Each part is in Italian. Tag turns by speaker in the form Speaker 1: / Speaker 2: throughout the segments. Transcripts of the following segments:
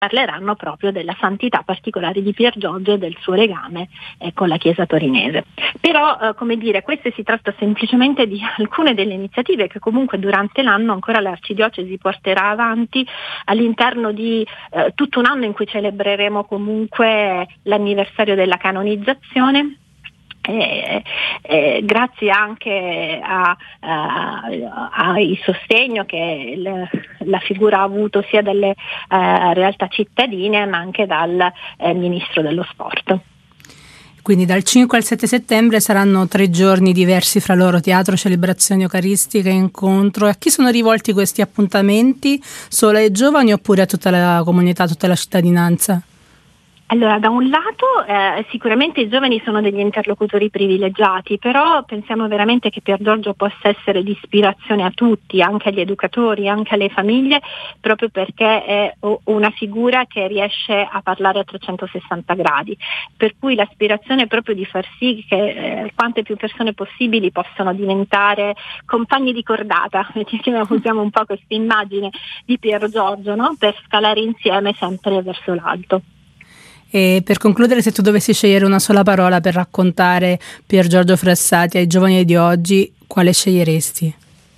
Speaker 1: parleranno proprio della santità particolare di Pier Giorgio e del suo legame con la Chiesa torinese. Però, queste si tratta semplicemente di alcune delle iniziative che comunque durante l'anno ancora l'Arcidiocesi porterà avanti all'interno di tutto un anno in cui celebreremo comunque l'anniversario della canonizzazione. Grazie anche al sostegno che la figura ha avuto sia dalle realtà cittadine ma anche dal Ministro dello Sport.
Speaker 2: Quindi dal 5 al 7 settembre saranno 3 giorni diversi fra loro: teatro, celebrazioni eucaristiche, incontro. A chi sono rivolti questi appuntamenti? Solo ai giovani oppure a tutta la comunità, a tutta la cittadinanza?
Speaker 1: Allora, da un lato sicuramente i giovani sono degli interlocutori privilegiati, però pensiamo veramente che Pier Giorgio possa essere di ispirazione a tutti, anche agli educatori, anche alle famiglie, proprio perché è una figura che riesce a parlare a 360 gradi, per cui l'aspirazione è proprio di far sì che quante più persone possibili possano diventare compagni di cordata, usiamo un po' questa immagine di Pier Giorgio, no? Per scalare insieme sempre verso l'alto.
Speaker 2: E per concludere, se tu dovessi scegliere una sola parola per raccontare Pier Giorgio Frassati ai giovani di oggi, quale sceglieresti?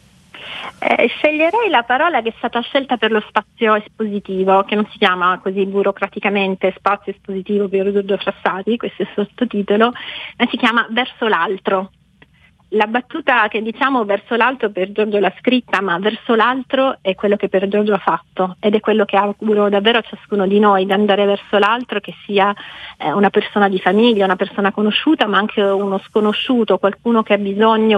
Speaker 1: Sceglierei la parola che è stata scelta per lo spazio espositivo, che non si chiama così burocraticamente spazio espositivo Pier Giorgio Frassati, questo è il sottotitolo, ma si chiama verso l'altro. La battuta che diciamo verso l'alto Pier Giorgio l'ha scritta, ma verso l'altro è quello che Pier Giorgio ha fatto, ed è quello che auguro davvero a ciascuno di noi, di andare verso l'altro, che sia una persona di famiglia, una persona conosciuta, ma anche uno sconosciuto, qualcuno che ha bisogno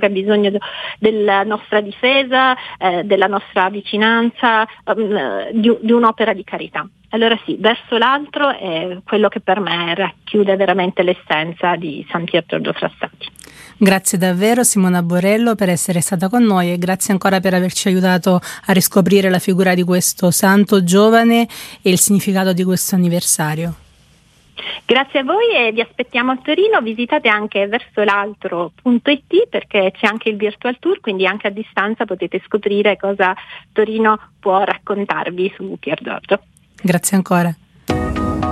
Speaker 1: della nostra difesa, della nostra vicinanza, di un'opera di carità. Allora sì, verso l'altro è quello che per me racchiude veramente l'essenza di San Pier Giorgio Frassati.
Speaker 2: Grazie davvero Simona Borello per essere stata con noi e grazie ancora per averci aiutato a riscoprire la figura di questo santo giovane e il significato di questo anniversario.
Speaker 1: Grazie a voi e vi aspettiamo a Torino. Visitate anche versolaltro.it perché c'è anche il virtual tour, quindi anche a distanza potete scoprire cosa Torino può raccontarvi su Pier Giorgio.
Speaker 2: Grazie ancora.